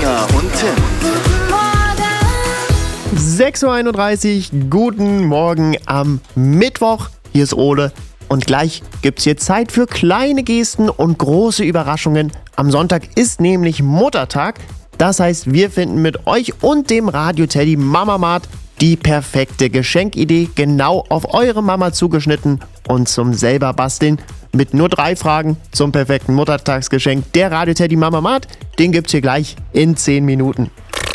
Verena und Tim. 6.31 Uhr, guten Morgen am Mittwoch. Hier ist Ole und gleich gibt's hier Zeit für kleine Gesten und große Überraschungen. Am Sonntag ist nämlich Muttertag. Das heißt, wir finden mit euch und dem Radio Teddy Mama-Mat die perfekte Geschenkidee genau auf eure Mama zugeschnitten und zum selber basteln. Mit nur 3 Fragen zum perfekten Muttertagsgeschenk. Der Radio Teddy Mama-Mat, den gibt's hier gleich in 10 Minuten.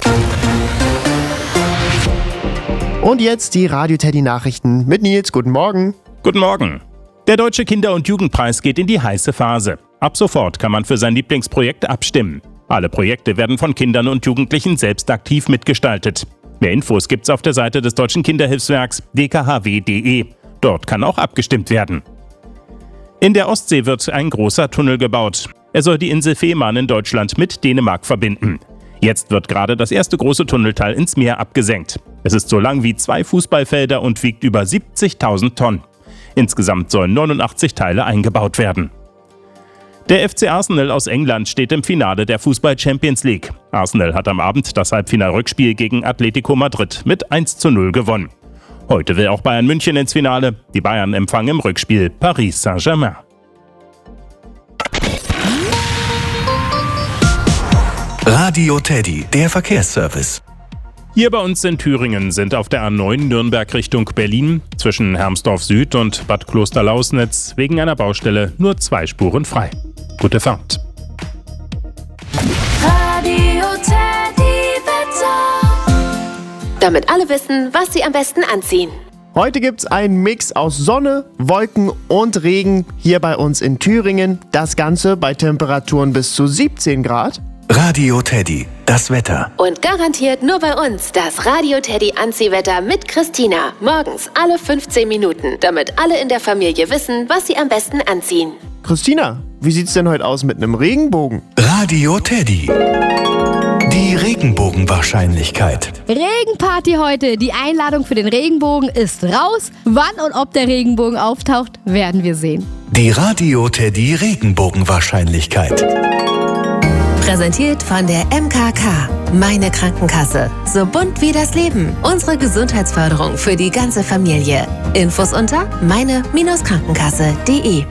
Und jetzt die Radio Teddy Nachrichten mit Nils. Guten Morgen. Guten Morgen. Der Deutsche Kinder- und Jugendpreis geht in die heiße Phase. Ab sofort kann man für sein Lieblingsprojekt abstimmen. Alle Projekte werden von Kindern und Jugendlichen selbst aktiv mitgestaltet. Mehr Infos gibt's auf der Seite des Deutschen Kinderhilfswerks dkhw.de. Dort kann auch abgestimmt werden. In der Ostsee wird ein großer Tunnel gebaut. Er soll die Insel Fehmarn in Deutschland mit Dänemark verbinden. Jetzt wird gerade das erste große Tunnelteil ins Meer abgesenkt. Es ist so lang wie 2 Fußballfelder und wiegt über 70.000 Tonnen. Insgesamt sollen 89 Teile eingebaut werden. Der FC Arsenal aus England steht im Finale der Fußball-Champions League. Arsenal hat am Abend das Halbfinal-Rückspiel gegen Atletico Madrid mit 1:0 gewonnen. Heute will auch Bayern München ins Finale. Die Bayern empfangen im Rückspiel Paris Saint-Germain. Radio Teddy, der Verkehrsservice. Hier bei uns in Thüringen sind auf der A9 Nürnberg Richtung Berlin zwischen Hermsdorf Süd und Bad Klosterlausnitz wegen einer Baustelle nur 2 Spuren frei. Gute Fahrt. Radio Teddy Wetter. Damit alle wissen, was sie am besten anziehen. Heute gibt's einen Mix aus Sonne, Wolken und Regen hier bei uns in Thüringen. Das Ganze bei Temperaturen bis zu 17 Grad. Radio Teddy, das Wetter. Und garantiert nur bei uns das Radio Teddy Anziehwetter mit Christina. Morgens alle 15 Minuten, damit alle in der Familie wissen, was sie am besten anziehen. Christina, wie sieht's denn heute aus mit einem Regenbogen? Radio Teddy. Die Regenbogenwahrscheinlichkeit. Regenparty heute. Die Einladung für den Regenbogen ist raus. Wann und ob der Regenbogen auftaucht, werden wir sehen. Die Radio Teddy Regenbogenwahrscheinlichkeit. Präsentiert von der MKK. Meine Krankenkasse. So bunt wie das Leben. Unsere Gesundheitsförderung für die ganze Familie. Infos unter meine-krankenkasse.de.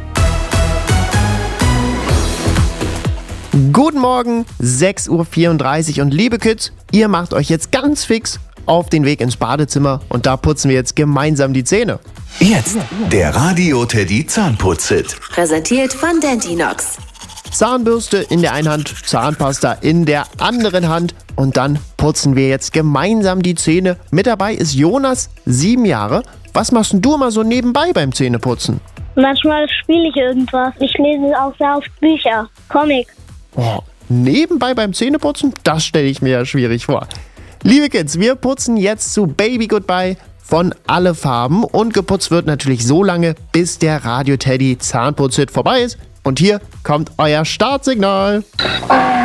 Guten Morgen, 6.34 Uhr und liebe Kids, ihr macht euch jetzt ganz fix auf den Weg ins Badezimmer und da putzen wir jetzt gemeinsam die Zähne. Jetzt der Radio Teddy Zahnputz-Hit. Präsentiert von Dentinox. Zahnbürste in der einen Hand, Zahnpasta in der anderen Hand und dann putzen wir jetzt gemeinsam die Zähne. Mit dabei ist Jonas, 7 Jahre. Was machst denn du immer so nebenbei beim Zähneputzen? Manchmal spiele ich irgendwas. Ich lese auch sehr oft Bücher, Comic. Oh, nebenbei beim Zähneputzen? Das stelle ich mir ja schwierig vor. Liebe Kids, wir putzen jetzt zu Baby Goodbye von Alle Farben und geputzt wird natürlich so lange, bis der Radio Teddy Zahnputz-Hit vorbei ist. Und hier kommt euer Startsignal.